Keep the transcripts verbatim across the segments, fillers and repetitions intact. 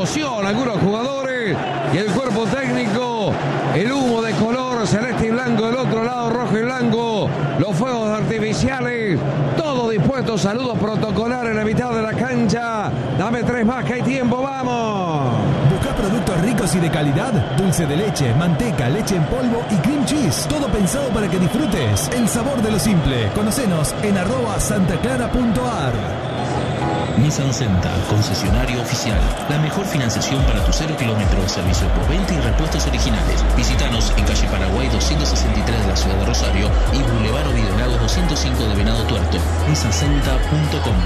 emoción a algunos jugadores y el cuerpo técnico, el humo de color celeste y blanco del otro lado, rojo y blanco, los fuegos artificiales, todo dispuesto, saludos protocolares en la mitad de la cancha. Dame tres más que hay tiempo, vamos. ¿Buscas productos ricos y de calidad? Dulce de leche, manteca, leche en polvo y cream cheese. Todo pensado para que disfrutes el sabor de lo simple. Conocenos en arroba santaclara punto ar. Nissan Centa, concesionario oficial. La mejor financiación para tu cero kilómetros, servicio por venta y repuestos originales. Visítanos en calle Paraguay doscientos sesenta y tres de la ciudad de Rosario y Boulevard Oviedo Lagos doscientos cinco de Venado Tuerto. nissan centa punto com.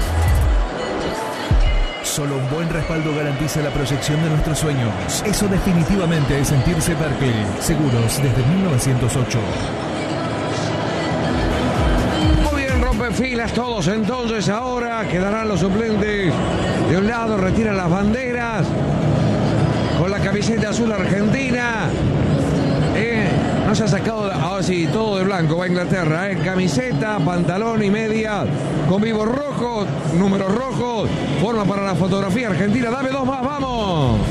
Solo un buen respaldo garantiza la proyección de nuestros sueños. Eso definitivamente es sentirse Berkel. Seguros desde mil novecientos ocho. Filas todos entonces, ahora quedarán los suplentes de un lado, retiran las banderas con la camiseta azul argentina. Eh, no se ha sacado, ahora sí, todo de blanco va a Inglaterra, eh. Camiseta, pantalón y media con vivos rojos, números rojos, forma para la fotografía argentina. Dame dos más, vamos.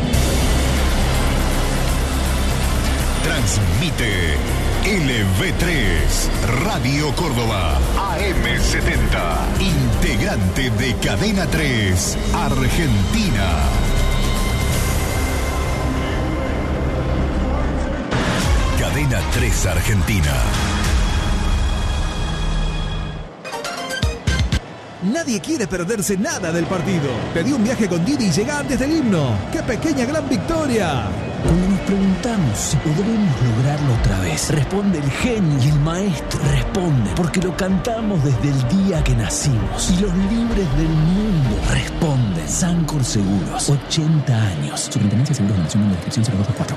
Transmite L V tres, Radio Córdoba, A M setenta, integrante de Cadena tres, Argentina. Cadena tres Argentina. Nadie quiere perderse nada del partido. Pedí un viaje con Didi y llega antes del himno. ¡Qué pequeña gran victoria! Cuando nos preguntamos si podremos lograrlo otra vez, responde el genio y el maestro. Responde porque lo cantamos desde el día que nacimos. Y los libres del mundo responden. Sancor Seguros, ochenta años. Superintendencia de Seguros de Nación, número de descripción cero dos dos cuatro.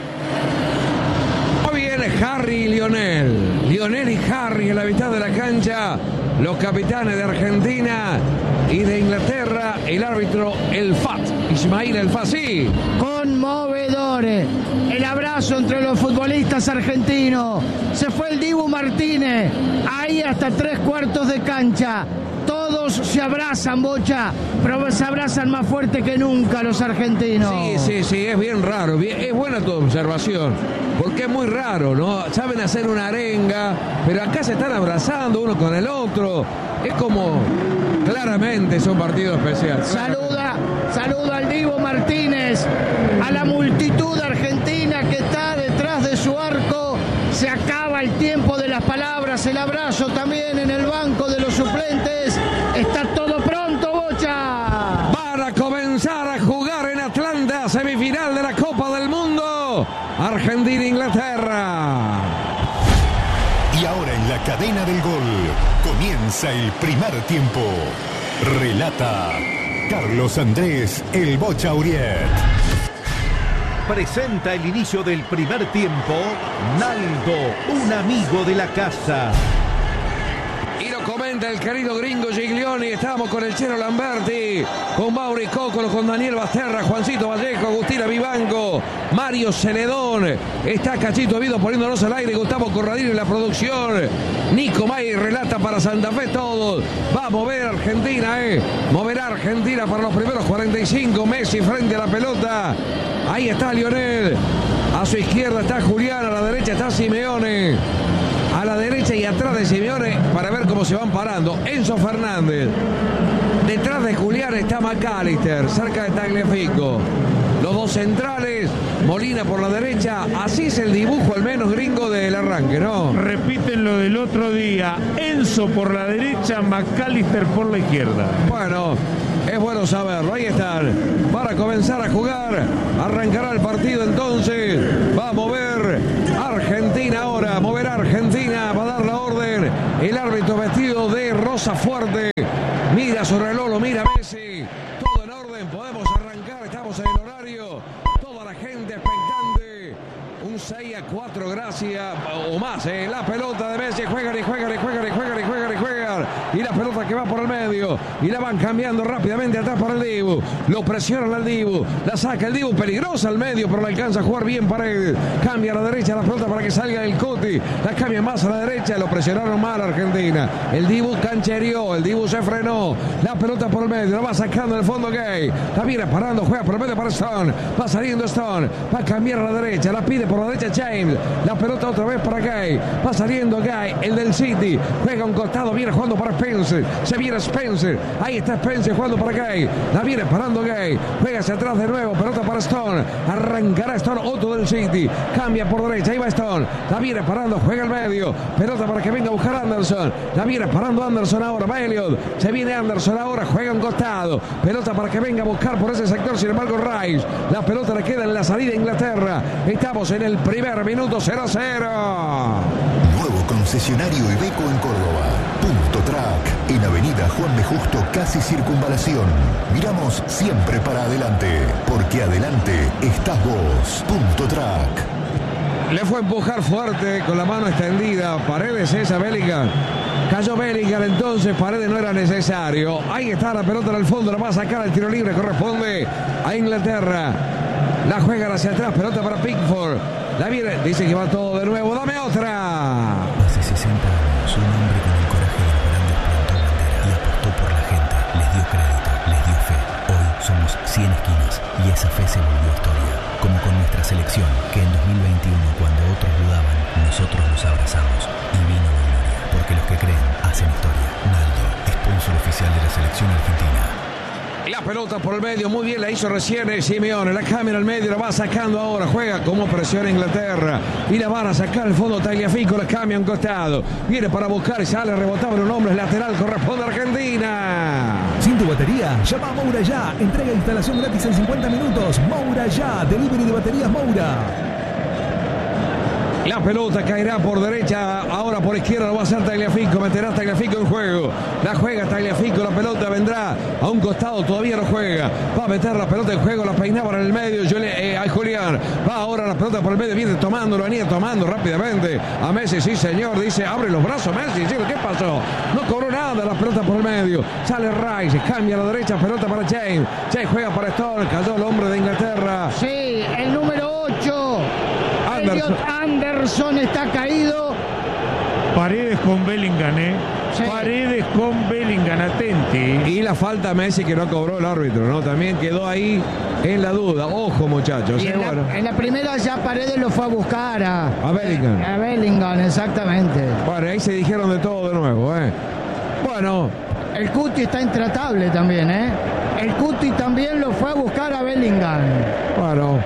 Muy bien, Harry y Lionel. Lionel y Harry en la mitad de la cancha. Los capitanes de Argentina y de Inglaterra. El árbitro, el F A T, Ismail El Fassi. Conmovedores. El abrazo entre los futbolistas argentinos. Se fue el Dibu Martínez. Ahí hasta tres cuartos de cancha. Todos se abrazan, Bocha, pero se abrazan más fuerte que nunca los argentinos. Sí, sí, sí, es bien raro. Bien, es buena tu observación, porque es muy raro, ¿no? Saben hacer una arenga, pero acá se están abrazando uno con el otro. Es como, claramente es un partido especial. Saluda, saluda al Dibu Martínez, a la multitud argentina que está detrás de su arco. Se acaba el tiempo de las palabras, el abrazo también en el banco de los suplentes. Está todo pronto, Bocha. Van a comenzar a jugar en Atlanta, semifinal de la Copa del Mundo. Argentina-Inglaterra. Y ahora en la cadena del gol comienza el primer tiempo. Relata Carlos Andrés El Bocha Uriet. Presenta el inicio del primer tiempo Naldo, un amigo de la casa. Y lo comenta el querido gringo Giglioni. Estamos con el Chero Lamberti, con Mauri Cócolo, con Daniel Basterra, Juancito Vallejo, Agustina Vivanco, Mario Celedón. Está Cachito Vido poniéndonos al aire, Gustavo Corradino en la producción. Nico May relata para Santa Fe todos. Va a mover Argentina, eh. Moverá Argentina para los primeros cuarenta y cinco. Messi frente a la pelota. Ahí está Lionel. A su izquierda está Julián, a la derecha está Simeone. A la derecha y atrás de Simeone para ver cómo se van parando. Enzo Fernández. Detrás de Julián está McAllister, cerca de Tagliafico. Los dos centrales, Molina por la derecha. Así es el dibujo, al menos gringo, del arranque, ¿no? Repiten lo del otro día. Enzo por la derecha, McAllister por la izquierda. Bueno, es bueno saberlo. Ahí están. Para comenzar a jugar. Arrancará el partido entonces. Va a mover Argentina ahora. Moverá Argentina. Va a dar la orden. El árbitro vestido de rosa fuerte. Mira su reloj, lo mira Messi. Todo en orden. Podemos arrancar. Estamos en el horario. Toda la gente expectante. Un seis a cuatro, gracias. O más. Eh. La pelota de Messi. Juegan y juegan y juegan y juegan y juegan y juegan. Y la pelota pelota que va por el medio y la van cambiando rápidamente atrás para el Dibu. Lo presionan al Dibu, la saca el Dibu, peligrosa al medio, pero la alcanza a jugar bien Paredes. Cambia a la derecha la pelota para que salga el Cuti, la cambia más a la derecha, lo presionaron mal a Argentina. El Dibu canchereó, el Dibu se frenó, la pelota por el medio, la va sacando en el fondo Gay, la viene parando, juega por el medio para Stone, va saliendo Stone, va a cambiar a la derecha, la pide por la derecha James, la pelota otra vez para Gay, va saliendo Gay, el del City, juega un costado, viene jugando para Spencer, se viene Spencer, ahí está Spencer jugando para Gay, la viene parando Gay, juega hacia atrás de nuevo, pelota para Stone, arrancará Stone, otro del City, cambia por derecha, ahí va Stone, la viene parando, juega al medio, pelota para que venga a buscar Anderson, la viene parando Anderson ahora, va Elliot, se viene Anderson ahora, juega un costado, pelota para que venga a buscar por ese sector, sin embargo Rice, la pelota le queda en la salida a Inglaterra, estamos en el primer minuto, cero a cero. Nuevo concesionario Iveco en Córdoba. Punto Track, en Avenida Juan B. Justo, casi Circunvalación. Miramos siempre para adelante, porque adelante estás vos. Punto Track. Le fue a empujar fuerte con la mano extendida. Paredes esa Bellingham. Cayó Bellingham, entonces Paredes no era necesario. Ahí está la pelota en el fondo, la va a sacar al tiro libre, corresponde a Inglaterra. La juegan hacia atrás, pelota para Pickford. La viene, dice que va todo de nuevo. ¡Dame otra! Hace sesenta años, un hombre con el coraje de los grandes plantó bandera y apostó por la gente. Les dio crédito, les dio fe. Hoy somos cien esquinas y esa fe se volvió historia. Como con nuestra selección, que en dos mil veintiuno, cuando otros dudaban, nosotros nos abrazamos y vino la gloria. Porque los que creen hacen historia. Naldo, sponsor oficial de la selección argentina. La pelota por el medio, muy bien la hizo recién el Simeone, la cambia al medio, la va sacando ahora, juega como presiona Inglaterra y la van a sacar al fondo. Tagliafico, la cambia a un costado, viene para buscar y sale, rebotaba en un hombre, es lateral, corresponde a Argentina. ¿Sin tu batería? Llama a Moura ya, entrega e instalación gratis en cincuenta minutos. Moura ya, delivery de baterías Moura. La pelota caerá por derecha, ahora por izquierda lo va a hacer Tagliafico, meterá Tagliafico en juego. La juega Tagliafico, la pelota vendrá a un costado, todavía no juega. Va a meter la pelota en juego, la peinaba en el medio, eh, a Julián. Va ahora la pelota por el medio, viene tomando, lo venía tomando rápidamente. A Messi, sí señor, dice, abre los brazos Messi, ¿sí? ¿Qué pasó? No cobró nada la pelota por el medio. Sale Rice, cambia a la derecha, pelota para James. James juega para Stone, cayó el hombre de Inglaterra. Sí, el número ocho. Anderson. Anderson está caído. Paredes con Bellingham, ¿eh? Sí. Paredes con Bellingham, atenti. Y la falta a Messi que no cobró el árbitro, ¿no? También quedó ahí en la duda. Ojo, muchachos. Y ¿eh? en, la, Bueno. en la primera ya Paredes lo fue a buscar a, A Bellingham. A Bellingham, exactamente. Bueno, ahí se dijeron de todo de nuevo, ¿eh? Bueno, El Cuti está intratable también, ¿eh? El Cuti también lo fue a buscar a Bellingham. bueno.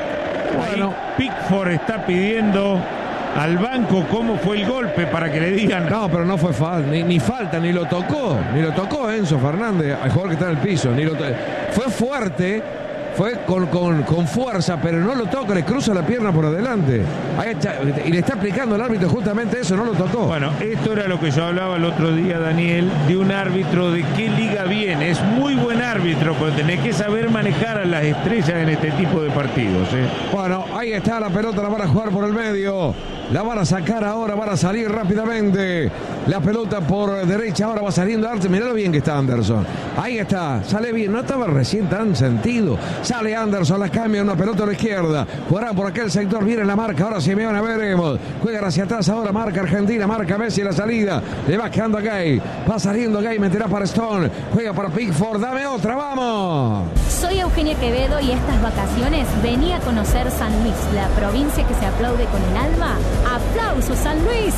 Bueno, Bueno. Pickford está pidiendo al banco cómo fue el golpe para que le digan. No, pero no fue falta, ni, ni falta, ni lo tocó, ni lo tocó Enzo Fernández, el jugador que está en el piso, ni lo to- fue fuerte, fue con, con, con fuerza, pero no lo toca, le cruza la pierna por adelante. Ahí está, y le está aplicando el árbitro justamente eso, no lo tocó. Bueno, esto era lo que yo hablaba el otro día, Daniel, de un árbitro de qué liga viene. Es muy buen árbitro, pero tenés que saber manejar a las estrellas en este tipo de partidos, ¿eh? Bueno, ahí está la pelota, la van a jugar por el medio. La van a sacar ahora, van a salir rápidamente. La pelota por derecha, ahora va saliendo Anderson. Mirá lo bien que está Anderson. Ahí está, sale bien, no estaba recién tan sentido. Sale Anderson, la cambia, una pelota a la izquierda. Jugarán por aquel sector, viene la marca, ahora Simeone, veremos. Juegan hacia atrás, ahora marca Argentina, marca Messi la salida. Le va quedando a Gay, va saliendo Gay, meterá para Stone. Juega para Pickford, dame otra, vamos. Soy Eugenia Quevedo y estas vacaciones vení a conocer San Luis, la provincia que se aplaude con el alma. ¡Aplausos, San Luis!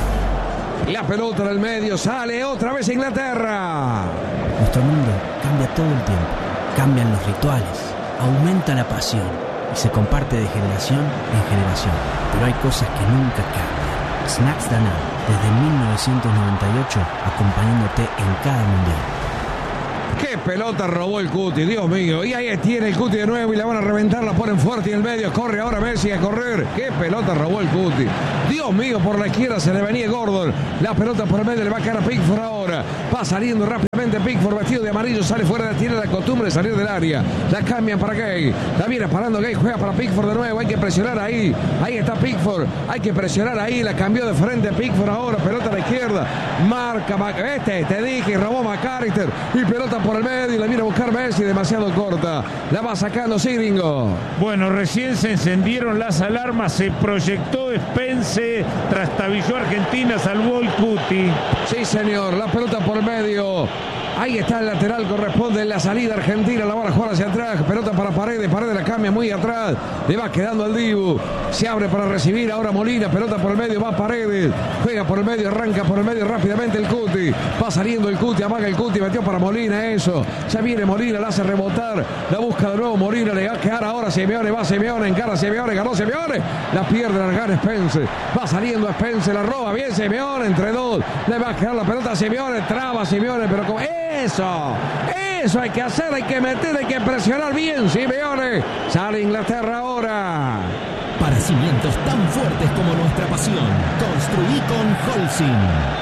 La pelota en el medio, sale otra vez Inglaterra. Nuestro mundo cambia todo el tiempo. Cambian los rituales, aumenta la pasión y se comparte de generación en generación. Pero hay cosas que nunca cambian. Snacks Danone, desde mil novecientos noventa y ocho, acompañándote en cada mundial. Qué pelota robó el Cuti, Dios mío. Y ahí tiene el Cuti de nuevo y la van a reventar, la ponen fuerte en el medio. Corre ahora Messi a correr. Qué pelota robó el Cuti. Dios mío, por la izquierda se le venía Gordon. La pelota por el medio le va a caer a Pickford ahora. Va saliendo rápidamente Pickford vestido de amarillo. Sale fuera, tiene la costumbre de salir del área. La cambian para Gay. La viene parando Gay, juega para Pickford de nuevo. Hay que presionar ahí. Ahí está Pickford. Hay que presionar ahí. La cambió de frente Pickford ahora. Pelota a la izquierda. Marca. Este, te dije, robó McAllister. Y pelota por el medio. Y la viene a buscar Messi. Demasiado corta. La va sacando Siringo. Bueno, recién se encendieron las alarmas. Se proyectó Spence. Trastabilló Argentina. Salvó el Cuti. Sí, señor. La pelota por el medio. Ahí está el lateral, corresponde la salida argentina, la van a jugar hacia atrás, pelota para Paredes, Paredes la cambia muy atrás, le va quedando al Dibu, se abre para recibir ahora Molina, pelota por el medio, va Paredes, juega por el medio, arranca por el medio rápidamente el Cuti, va saliendo el Cuti, amaga el Cuti, metió para Molina, eso, ya viene Molina, la hace rebotar, la busca de nuevo Molina, le va a quedar ahora Simeone, va Simeone, encara Simeone, ganó Simeone, la pierde, la gana Spence, va saliendo Spence, la roba, bien Simeone, entre dos, le va a quedar la pelota a Simeone, traba Simeone, pero como... Eso, eso hay que hacer, hay que meter, hay que presionar bien, Simeone. Sale Inglaterra ahora. Para cimientos tan fuertes como nuestra pasión, construí con Holcim.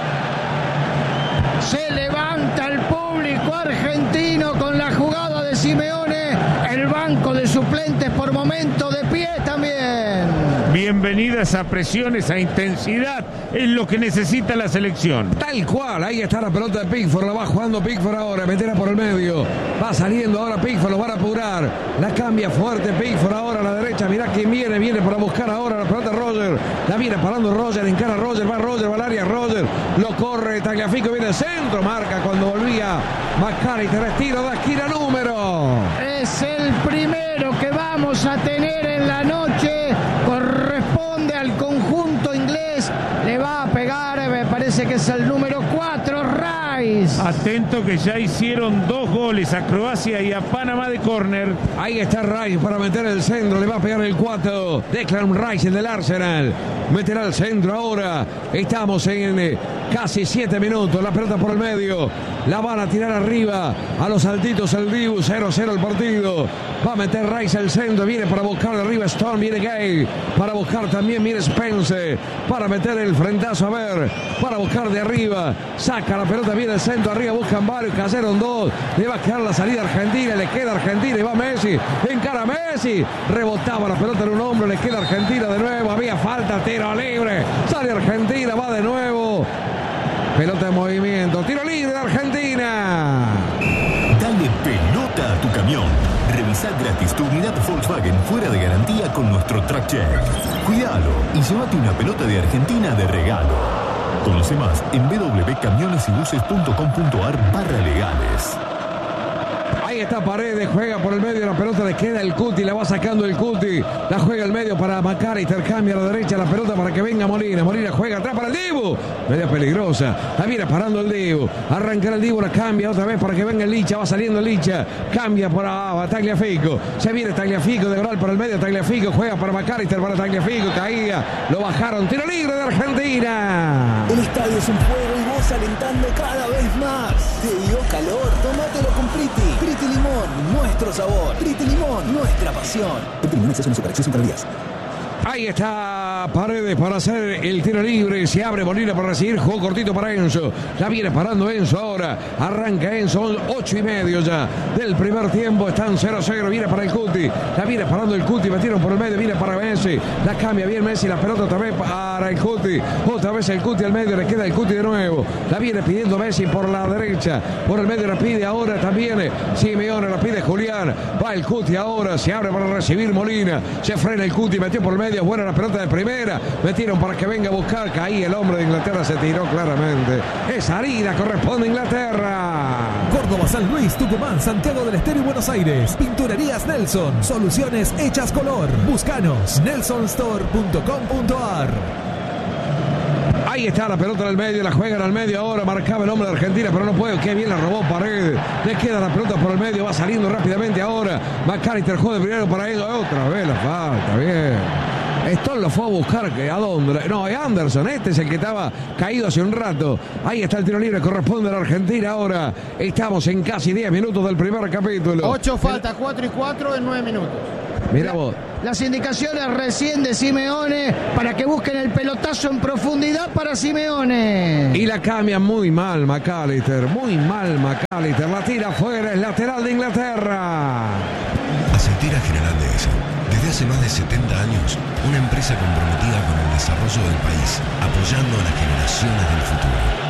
Se levanta el público argentino con la jugada de Simeone. El banco de suplentes por momento de pie también. Bienvenida esa presión, esa intensidad, es lo que necesita la selección. Tal cual, ahí está la pelota de Pickford, la va jugando Pickford ahora, meterá por el medio, va saliendo ahora Pickford, lo van a apurar, la cambia fuerte Pickford ahora a la derecha, mirá quién viene, viene para buscar ahora la pelota Roger, la viene parando Roger, encara Roger, va Roger, va al área Roger, lo corre, Tagliafico viene al centro, marca cuando volvía McAllister, estilo de esquina número. Es el primero que vamos a tener en la noche, corresponde al conjunto inglés, le va a pegar, me parece que es el número cuatro, Rice. Atento que ya hicieron dos goles a Croacia y a Panamá de córner. Ahí está Rice para meter el centro, le va a pegar el cuatro, Declan Rice, el del Arsenal, meterá el centro ahora, estamos en eh, casi siete minutos, la pelota por el medio, la van a tirar arriba, a los saltitos el Dibu, cero cero el partido, va a meter Rice el centro, viene para buscar de arriba Stone, viene Gay, para buscar también viene Spence, para meter el frentazo, a ver, para buscar de arriba, saca la pelota, viene el centro, arriba buscan varios, cayeron dos, le va a quedar la salida argentina, le queda Argentina y va Messi, encara Messi, rebotaba la pelota en un hombro, le queda Argentina de nuevo, había falta, tiro libre, sale Argentina, va de nuevo, pelota de movimiento, tiro libre de Argentina. Dale pelota a tu camión. Revisa gratis tu unidad Volkswagen fuera de garantía con nuestro Track Check. Cuídalo y llévate una pelota de Argentina de regalo. Conoce más en w w w punto camiones y buses punto com punto a r barra legales. Ahí está Paredes, juega por el medio, la pelota le queda el Cuti, la va sacando el Cuti, la juega el medio para McAllister, cambia a la derecha la pelota para que venga Molina, Molina juega atrás para el Dibu, media peligrosa, la viene parando el Dibu, arranca el Dibu, la cambia otra vez para que venga el Licha, va saliendo el Licha, cambia para Tagliafico, se viene Tagliafico de Gral por el medio, Tagliafico juega para McAllister, para Tagliafico, caía, lo bajaron, tiro libre de Argentina. El estadio es un juego y vos alentando cada vez más. ¿Te dio calor? Tómatelo con Priti. Priti Limón, nuestro sabor. Priti Limón, nuestra pasión. Priti Limón es una superacción sin calorías. Ahí está Paredes para hacer el tiro libre. Se abre Molina para recibir. Juego cortito para Enzo. Ya viene parando Enzo ahora. Arranca Enzo. Ocho y medio ya del primer tiempo. Están cero a cero. Viene para el Cuti. Ya viene parando el Cuti. Metieron por el medio. Viene para Messi. La cambia bien Messi. La pelota otra vez para el Cuti. Otra vez el Cuti al medio. Le queda el Cuti de nuevo. La viene pidiendo Messi por la derecha. Por el medio la pide ahora también Simeone. La pide Julián. Va el Cuti ahora. Se abre para recibir Molina. Se frena el Cuti. Metió por el medio. Buena la pelota de primera, metieron para que venga a buscar, caí el hombre de Inglaterra, se tiró claramente, esa herida corresponde a Inglaterra. Córdoba, San Luis, Tucumán, Santiago del Estero y Buenos Aires. Pinturerías Nelson, soluciones hechas color. Búscanos, nelson store punto com punto a r. Ahí está la pelota en el medio, la juegan al medio ahora, marcaba el hombre de Argentina, pero no puede, qué bien la robó Paredes, le queda la pelota por el medio, va saliendo rápidamente ahora, McAllister juega de primero para él, otra vez la falta, bien. Stone lo fue a buscar, que ¿a dónde? No, es Anderson, este es el que estaba caído hace un rato. Ahí está el tiro libre, corresponde a la Argentina ahora. Estamos en casi diez minutos del primer capítulo. Ocho falta, cuatro y cuatro en nueve minutos. Mira vos. Las indicaciones recién de Simeone para que busquen el pelotazo en profundidad para Simeone. Y la cambia muy mal McAllister, muy mal McAllister. La tira afuera, es lateral de Inglaterra. Aceitera General Dehesa. Desde hace más de setenta años, una empresa comprometida con el desarrollo del país, apoyando a las generaciones del futuro.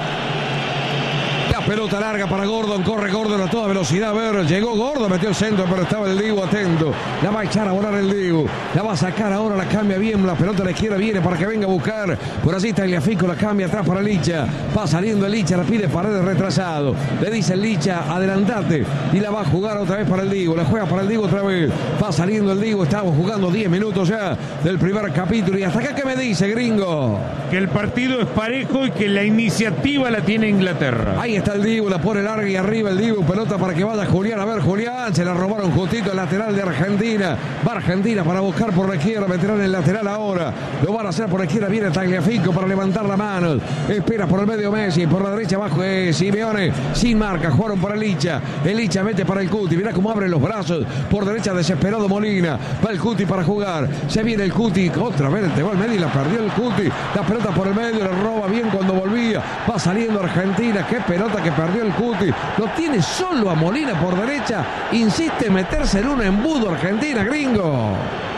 Pelota larga para Gordon, corre Gordon a toda velocidad, a ver, llegó Gordon, metió el centro, pero estaba el Dibu atento, la va a echar a volar el Dibu, la va a sacar ahora, la cambia bien, la pelota a la izquierda viene para que venga a buscar, por allí está Tagliafico, la cambia atrás para Licha, va saliendo el Licha, la pide Paredes retrasado, le dice el Licha, adelantate, y la va a jugar otra vez para el Dibu, la juega para el Dibu otra vez, va saliendo el Dibu, estamos jugando diez minutos ya del primer capítulo, y hasta acá, ¿qué me dice, gringo? Que el partido es parejo y que la iniciativa la tiene Inglaterra. Ahí está el Dibu, la pone larga y arriba el Dibu, pelota para que vaya Julián, a ver Julián, se la robaron justito el lateral de Argentina, va Argentina para buscar por la izquierda, meterán el lateral ahora, lo van a hacer por la izquierda, viene Tagliafico para levantar la mano, espera por el medio Messi, por la derecha abajo eh, Simeone, sin marca, jugaron para Licha, el Licha mete para el Cuti, mirá cómo abre los brazos, por derecha desesperado Molina, va el Cuti para jugar, se viene el Cuti, otra vez te va al medio y la perdió el Cuti, la pelota por el medio, le roba bien cuando volvía, va saliendo Argentina, qué pelota que perdió el Cuti, lo tiene solo a Molina por derecha, insiste en meterse en un embudo Argentina, gringo.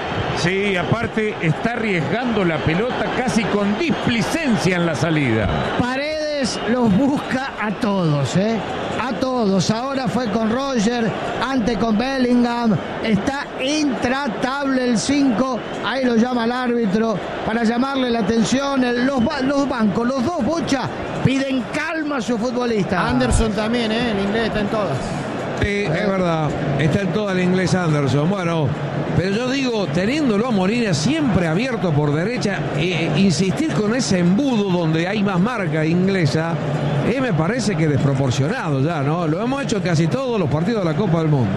Sí, aparte está arriesgando la pelota casi con displicencia en la salida. Paredes los busca a todos, ¿eh? A todos. Ahora fue con Roger, antes con Bellingham. Está intratable el cinco. Ahí lo llama el árbitro para llamarle la atención. Los, los bancos, los dos Bocha, piden calma a su futbolista. Anderson también, ¿eh? En inglés está en todas. Sí, es verdad. Está en toda el inglés Anderson. Bueno, pero yo digo, teniéndolo a Molina siempre abierto por derecha, eh, insistir con ese embudo donde hay más marca inglesa, eh, me parece que desproporcionado ya, ¿no? Lo hemos hecho casi todos los partidos de la Copa del Mundo.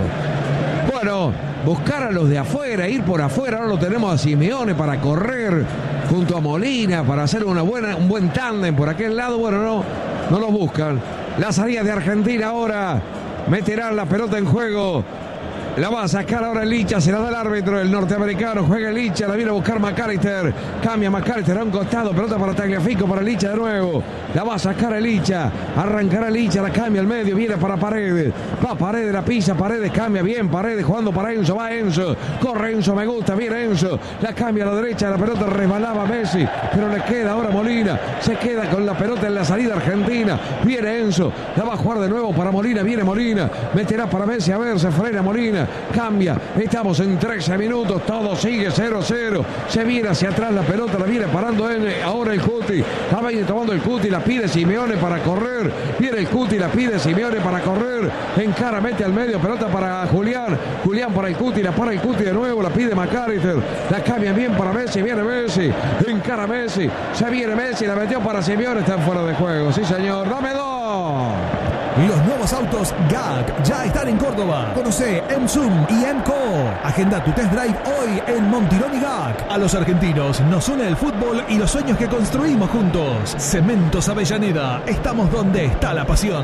Bueno, buscar a los de afuera, ir por afuera, ahora lo tenemos a Simeone para correr junto a Molina, para hacer una buena, un buen tándem por aquel lado. Bueno, no, no lo buscan. La salida de Argentina ahora. Meterán la pelota en juego. La va a sacar ahora el Licha, se la da el árbitro, el norteamericano, juega el Licha, la viene a buscar McAllister, cambia McAllister a un costado, pelota para Tagliafico, para el Licha de nuevo, la va a sacar el Licha, arrancará el Licha, la cambia al medio, viene para Paredes, va Paredes, la pisa, Paredes cambia bien, Paredes jugando para Enzo, va Enzo, corre Enzo, me gusta, viene Enzo, la cambia a la derecha, la pelota resbalaba Messi, pero le queda ahora Molina, se queda con la pelota en la salida argentina, viene Enzo, la va a jugar de nuevo para Molina, viene Molina, meterá para Messi, a ver, se frena Molina, cambia, estamos en trece minutos, todo sigue cero cero, se viene hacia atrás la pelota, la viene parando en, ahora el Cuti, la viene tomando el Cuti, la pide Simeone para correr, viene el Cuti, la pide Simeone para correr, encara, mete al medio, pelota para Julián, Julián para el Cuti, la para el Cuti de nuevo, la pide McAllister, la cambia bien para Messi, viene Messi, encara Messi, se viene Messi, la metió para Simeone, están fuera de juego, sí señor, dame dos. Los nuevos autos G A C ya están en Córdoba. Conoce M-Zoom y M-Co. Agenda tu test drive hoy en Montironi G A C. A los argentinos nos une el fútbol y los sueños que construimos juntos. Cementos Avellaneda. Estamos donde está la pasión.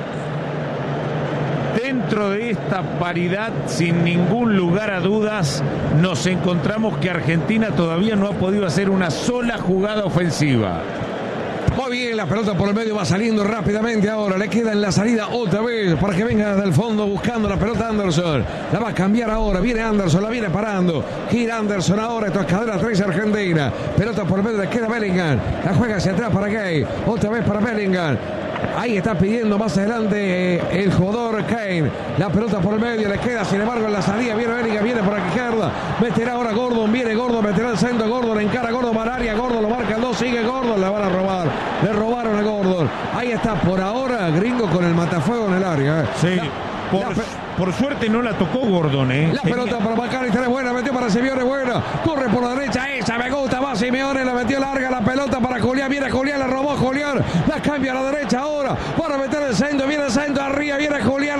Dentro de esta paridad, sin ningún lugar a dudas, nos encontramos que Argentina todavía no ha podido hacer una sola jugada ofensiva. Muy bien, la pelota por el medio va saliendo rápidamente ahora. Le queda en la salida otra vez para que venga desde el fondo buscando la pelota Anderson. La va a cambiar ahora. Viene Anderson, la viene parando. Gira Anderson ahora. Esto es cadera tres Argentina. Pelota por el medio, le queda Bellingham. La juega hacia atrás para Gay. Otra vez para Bellingham. Ahí está pidiendo más adelante eh, el jugador Kane. La pelota por el medio, le queda, sin embargo, en la salida. Viene Bellingham, viene por la izquierda. Meterá ahora Gordon, viene Gordon, meterá el centro. Gordon encara, Gordon para área. Gordon lo marca el dos, sigue Gordon, la van a robar. Le robaron a Gordon. Ahí está por ahora Gringo con el matafuego en el área. Eh. Sí. La, por, la, por suerte no la tocó Gordon, ¿eh? La pelota para McAllister es buena, metió para Simeone, buena. Corre por la derecha, esa me gusta, va Simeone, la metió larga la pelota para Julián. Viene Julián, la robó Julián, la cambia a la derecha ahora para meter el centro. Viene el centro arriba, viene Julián, la dejó para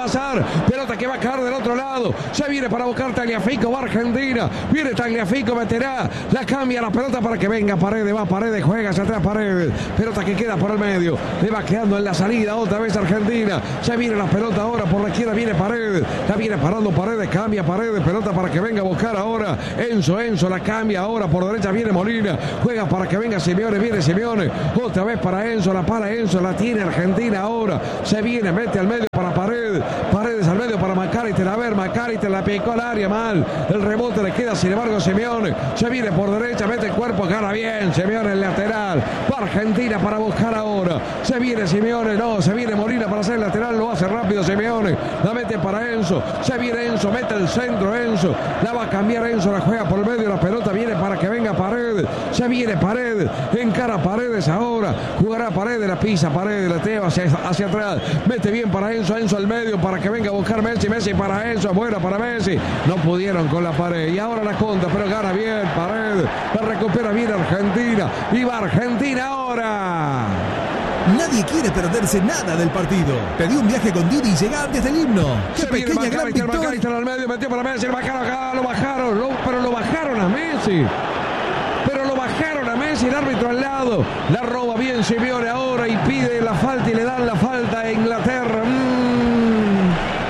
pasar. Pelota que va a caer del otro lado. Se viene para buscar Tagliafico, va Argentina. Viene Tagliafico, meterá. La cambia la pelota para que venga Paredes. Va Paredes, juega hacia atrás Paredes. Pelota que queda por el medio. Le va quedando en la salida otra vez Argentina. Se viene la pelota ahora por la izquierda. Viene Paredes. La viene parando Paredes. Cambia Paredes. Pelota para que venga a buscar ahora Enzo. Enzo la cambia ahora por derecha. Viene Molina. Juega para que venga Simeone. Viene Simeone. Otra vez para Enzo. La para Enzo. La tiene Argentina ahora. Se viene. Mete al medio para Paredes. Paredes al medio para McAllister. A ver, McAllister la picó al área mal. El rebote le queda sin embargo a Simeone. Se viene por derecha. Mete el cuerpo. Gana bien. Simeone el lateral. Para Argentina para buscar ahora. Se viene Simeone. No. Se viene Molina para hacer el lateral. Lo hace rápido Simeone. La mete para Enzo. Se viene Enzo. Mete el centro Enzo. La va a cambiar Enzo. La juega por el medio. La pelota viene para que venga Paredes. Se viene Paredes. Encara Paredes ahora. Jugará Paredes. La pisa Paredes. La teva hacia, hacia atrás. Mete bien para Enzo. Enzo al medio para que venga a buscar Messi. Messi para Enzo. Buena para Messi. No pudieron con la pared. Y ahora la contra. Pero gana bien Paredes. La recupera bien Argentina. Y va Argentina ahora. Nadie quiere perderse nada del partido. Pedí un viaje con Didi y llega antes del himno. ¡Qué Se pequeña gran victoria! McAllister al medio, metió para Messi, lo bajaron acá, lo bajaron, lo, pero lo bajaron a Messi. Pero lo bajaron a Messi, el árbitro al lado. La roba bien Simeone ahora y pide la falta y le dan la falta a Inglaterra. Mm,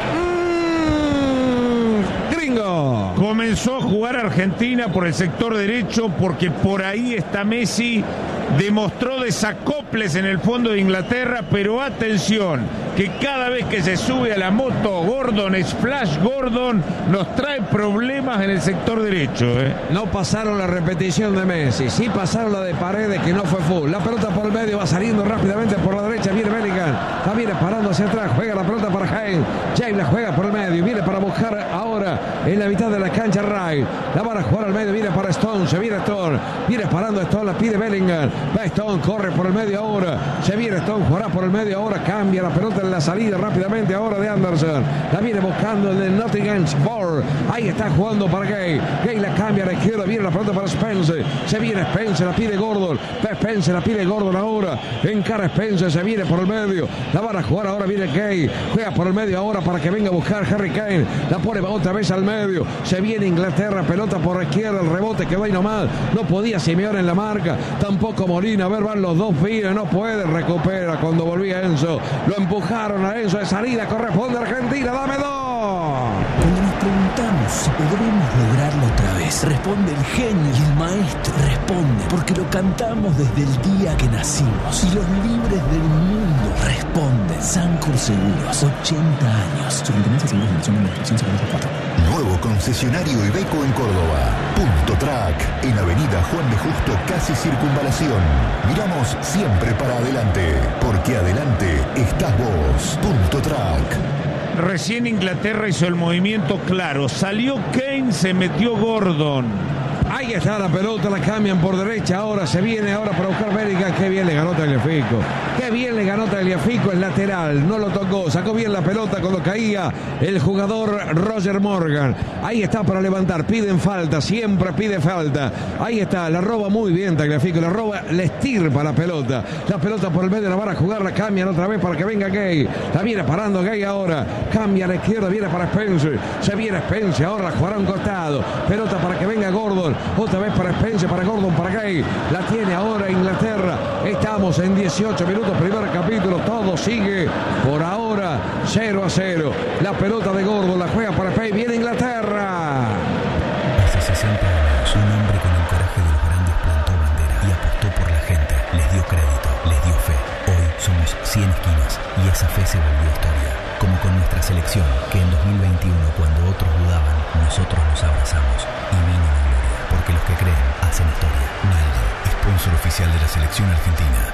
mm, gringo. Comenzó a jugar Argentina por el sector derecho porque por ahí está Messi. Demostró desacoples en el fondo de Inglaterra, pero atención, que cada vez que se sube a la moto Gordon, Splash Gordon, nos trae problemas en el sector derecho. ¿eh? No pasaron la repetición de Messi, sí pasaron la de Paredes, que no fue full. La pelota por el medio va saliendo rápidamente por la derecha, viene Bellingham, la viene parando hacia atrás, juega la pelota para James, James la juega por el medio, viene para buscar ahora en la mitad de la cancha Ray, la van a jugar al medio, viene para Stone, se viene Stone, viene parando Stone, la pide Bellingham. Va Stone, corre por el medio ahora. Se viene Stone, jugará por el medio ahora. Cambia la pelota en la salida rápidamente ahora de Anderson. La viene buscando el de Nottingham Forest. Ahí está jugando para Gay. Gay la cambia a la izquierda. Viene la pelota para Spencer. Se viene Spencer, la pide Gordon. Spencer la pide Gordon ahora. Encara Spencer, se viene por el medio. La van a jugar ahora. Viene Gay. Juega por el medio ahora para que venga a buscar Harry Kane. La pone otra vez al medio. Se viene Inglaterra. Pelota por la izquierda. El rebote quedó ahí nomás. No podía Simeone en la marca. Tampoco Molina. A ver, van los dos fines. No puede. Recupera cuando volvía Enzo. Lo empujaron a Enzo de salida. Corresponde a Argentina. Dame dos. Cuando nos preguntamos si podremos lograrlo otra vez, responde el genio y el maestro. Responde porque lo cantamos desde el día que nacimos. Y los libres del mundo responden. Sancor Seguros, ochenta años. Superintendencia de Seguros de Nación de Restricción cero cuatro. Nuevo concesionario Iveco en Córdoba. Punto Track, en Avenida Juan de Justo, casi Circunvalación. Miramos siempre para adelante, porque adelante estás vos. Punto Track. Recién Inglaterra hizo el movimiento claro. Salió Kane, se metió Gordon. Ahí está la pelota, la cambian por derecha. Ahora se viene ahora para buscar Bellingham. Qué bien le ganó Tagliafico. Qué bien le ganó Tagliafico el lateral. No lo tocó. Sacó bien la pelota cuando caía el jugador Roger Morgan. Ahí está para levantar. Piden falta. Siempre pide falta. Ahí está. La roba muy bien Tagliafico. La roba, le estirpa la pelota. La pelota por el medio la van a jugar. La cambian otra vez para que venga Gay. La viene parando Gay ahora. Cambia a la izquierda. Viene para Spencer. Se viene Spencer. Ahora la jugará a un costado. Pelota para que venga Gordon. Otra vez para Spencer, para Gordon, para Gay. La tiene ahora Inglaterra. Estamos en dieciocho minutos, primer capítulo. Todo sigue por ahora cero a cero. La pelota de Gordon la juega para Pay. Viene Inglaterra. Hace sesenta años, un hombre con el coraje de los grandes plantó bandera y apostó por la gente. Les dio crédito, les dio fe. Hoy somos cien esquinas y esa fe se volvió historia. Como con nuestra selección, que en dos mil veintiuno, cuando otros dudaban, nosotros nos abrazamos y vino la gloria. Porque los que creen hacen historia. Naldo, sponsor oficial de la selección argentina.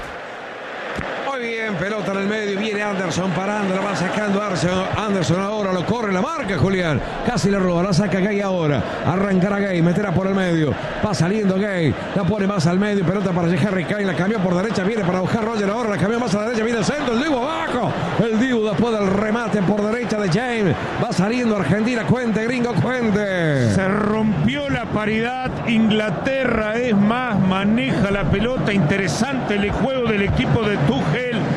Muy bien, pelota en el medio, viene Anderson parando, la va sacando Anderson, Anderson ahora, lo corre, la marca Julián, casi le roba, la saca Gay ahora, arrancará Gay, meterá por el medio, va saliendo Gay, la pone más al medio, pelota para Harry Kane, la cambió por derecha, viene para buscar Roger ahora, la cambió más a la derecha, viene el centro, el Dibu abajo, el Dibu después del remate por derecha de James, va saliendo Argentina, cuente gringo, cuente. Se rompió la paridad, Inglaterra es más, maneja la pelota, interesante el juego del equipo de Tuchel. Van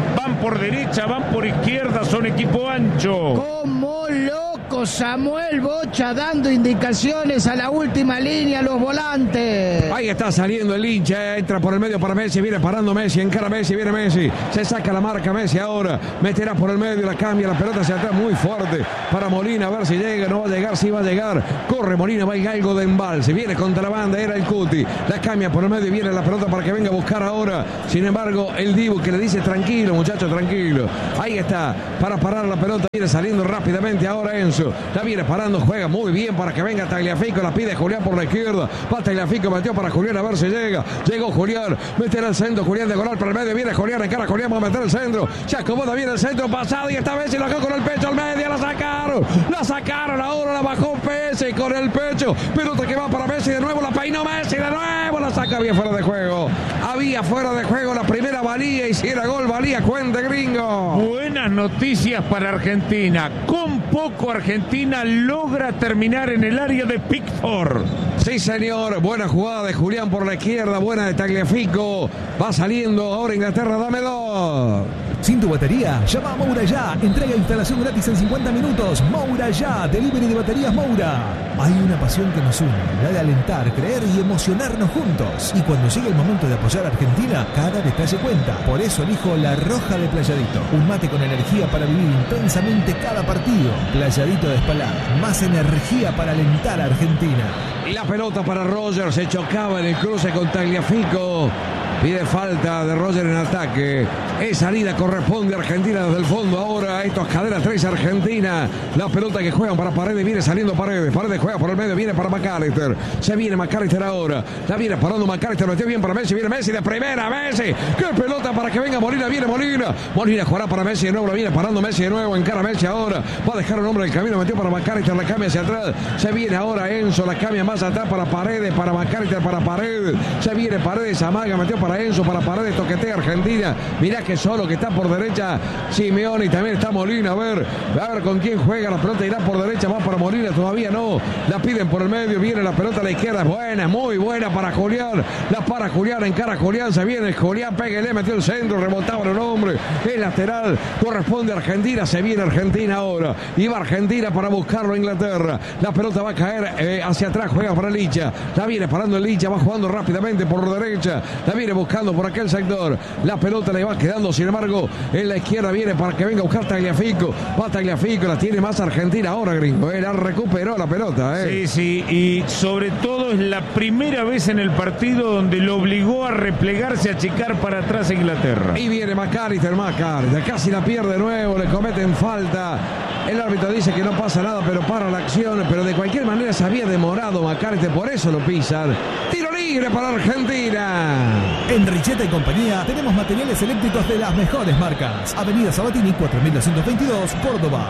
por derecha, van por izquierda, son equipo ancho. Como loco Samuel Bocha dando indicaciones a la última línea, los volantes. Ahí está saliendo el hincha, entra por el medio para Messi, viene parando Messi, encara Messi, viene Messi, se saca la marca Messi ahora, meterá por el medio, la cambia, la pelota hacia atrás muy fuerte para Molina, a ver si llega, no va a llegar, sí va a llegar, corre Molina, va a ir algo de embalse, viene contra la banda, era el Cuti, la cambia por el medio, viene la pelota para que venga a buscar ahora, sin embargo el Dibu que le dice tranquilo muchacho, tranquilo, ahí está, para parar la pelota, viene saliendo rápidamente ahora Enzo, la viene parando, juega muy bien para que venga Tagliafico, la pide Julián por la izquierda, va Tagliafico, metió para Julián a ver si llega, llegó Julián, meterá el centro, Julián de Golal para el medio, viene Julián, encara Julián, va a meter el centro, se acomoda bien el centro pasado y esta vez se lo sacó con el pecho al medio, la sacaron, la sacaron ahora, la bajó Messi con el pecho, pelota que va para Messi, de nuevo la peinó Messi, de nuevo la saca bien fuera de juego, había fuera de juego, la primera valía y si era gol valía, cuenta Gringo. Buenas noticias para Argentina, con poco Argentina logra terminar en el área de Pickford. Sí señor, buena jugada de Julián por la izquierda, buena de Tagliafico, va saliendo ahora Inglaterra, dame dos. Sin tu batería, llama a Moura Ya. Entrega e instalación gratis en cincuenta minutos. Moura Ya, delivery de baterías Moura. Hay una pasión que nos une, la de alentar, creer y emocionarnos juntos. Y cuando llegue el momento de apoyar a Argentina, cada detalle cuenta. Por eso elijo la Roja de Playadito. Un mate con energía para vivir intensamente cada partido. Playadito de Espalar, más energía para alentar a Argentina. Y la pelota para Roger, se chocaba en el cruce con Tagliafico. Pide falta de Roger en ataque. Es salida, corresponde a Argentina desde el fondo. Ahora esto es cadera tres Argentina. La pelota que juegan para Paredes, viene saliendo Paredes. Paredes juega por el medio, viene para McAllister. Se viene McAllister ahora. La viene parando McAllister, metió bien para Messi. Viene Messi de primera, Messi. ¡Qué pelota para que venga Molina! Viene Molina. Molina jugará para Messi de nuevo. La viene parando Messi de nuevo. Encara Messi ahora. Va a dejar un hombre en el camino. Metió para McAllister, la cambia hacia atrás. Se viene ahora Enzo, la cambia más atrás para Paredes, para McAllister, para Paredes. Se viene Paredes, amaga, metió para Enzo, para Paredes, toquetea Argentina. Mirá que solo que está por derecha Simeone y también está Molina. A ver, a ver con quién juega la pelota. Irá por derecha, va para Molina, todavía no. La piden por el medio, viene la pelota a la izquierda. Buena, muy buena para Julián. La para Julián, encara Julián, se viene Julián, pégale, metió el centro, rebotaba el hombre. El lateral corresponde a Argentina, se viene Argentina ahora. Y va Argentina para buscarlo a Inglaterra. La pelota va a caer eh, hacia atrás, juega para Licha. La viene parando el Licha, va jugando rápidamente por derecha. La viene buscando por aquel sector. La pelota le va quedando, sin embargo, en la izquierda viene para que venga a buscar Tagliafico. Va Tagliafico, la tiene más Argentina ahora, Gringo. Eh, la recuperó la pelota. Eh. Sí, sí, y sobre todo es la primera vez en el partido donde lo obligó a replegarse, a achicar para atrás a Inglaterra. Y viene McAllister, McAllister, casi la pierde de nuevo, le cometen falta. El árbitro dice que no pasa nada, pero para la acción. Pero de cualquier manera se había demorado McAllister, por eso lo pisan. Tiro libre para Argentina. En Richeta y compañía tenemos materiales eléctricos de las mejores marcas. Avenida Sabatini cuatro mil doscientos veintidós, Córdoba.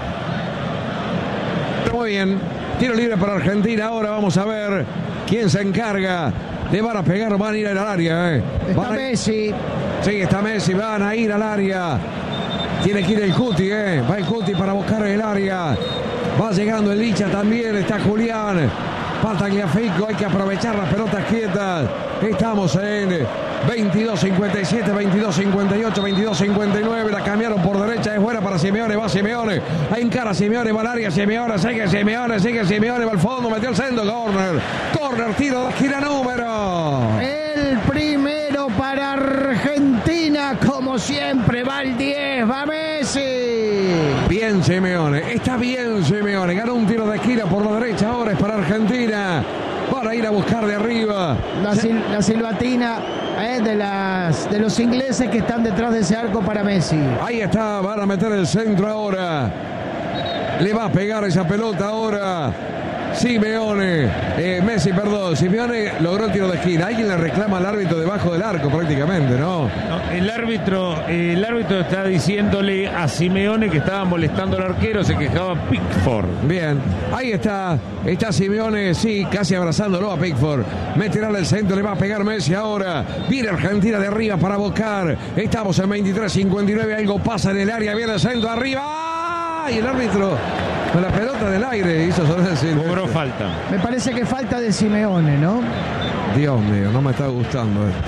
Muy bien, tiro libre para Argentina. Ahora vamos a ver quién se encarga. Le van a pegar, van a ir al área. Eh. Está a... Messi. Sí, está Messi, van a ir al área. Tiene que ir el Cuti, eh. Va el Cuti para buscar el área. Va llegando el Licha también, está Julián. Va Tagliafico, hay que aprovechar las pelotas quietas. Estamos en veintidós cincuenta y siete, veintidós cincuenta y ocho, veintidós cincuenta y nueve. La cambiaron por derecha, es buena para Simeone, va Simeone. Ahí encara Simeone, va al área, Simeone, sigue Simeone, sigue Simeone, va al fondo, metió el centro, corner. Corner, tiro de esquina número. El primero para Argentina, como siempre, va el diez, va Messi. Bien Simeone, está bien Simeone, ganó un tiro de esquina por la derecha, ahora es para Argentina. Para ir a buscar de arriba. La, sil la silbatina eh, de, las, de los ingleses que están detrás de ese arco para Messi. Ahí está, van a meter el centro ahora. Le va a pegar esa pelota ahora Simeone, eh, Messi, perdón, Simeone logró el tiro de esquina. Alguien le reclama al árbitro debajo del arco prácticamente, ¿no? No, el árbitro, eh, el árbitro está diciéndole a Simeone que estaba molestando al arquero, se quejaba Pickford. Bien, ahí está, está Simeone, sí, casi abrazándolo a Pickford. Meterá el centro, le va a pegar Messi ahora. Viene Argentina de arriba para buscar. Estamos en veintitrés cincuenta y nueve, algo pasa en el área, viene el centro arriba. Y el árbitro con la pelota del aire hizo sonar el silbato. Cobró falta. Me parece que falta de Simeone, ¿no? Dios mío, no me está gustando esto.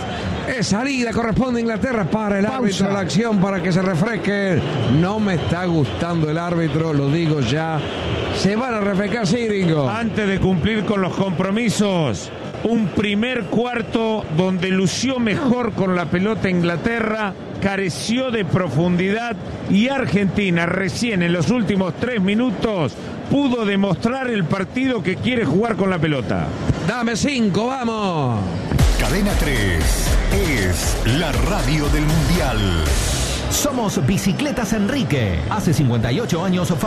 Es salida, corresponde a Inglaterra para el Pausa. árbitro, la acción para que se refresque. No me está gustando el árbitro, lo digo ya. Se van a refrescar, sí, gringo. Antes de cumplir con los compromisos, un primer cuarto donde lució mejor con la pelota Inglaterra, careció de profundidad y Argentina recién en los últimos tres minutos pudo demostrar el partido que quiere jugar con la pelota. Dame cinco, vamos. Cadena tres es la radio del Mundial. Somos Bicicletas Enrique. Hace cincuenta y ocho años